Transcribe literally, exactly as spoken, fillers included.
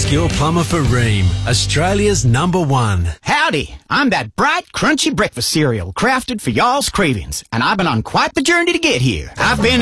Upskill plumber for Ream, Australia's number one. Howdy, I'm that bright, crunchy breakfast cereal crafted for y'all's cravings, and I've been on quite the journey to get here. I've been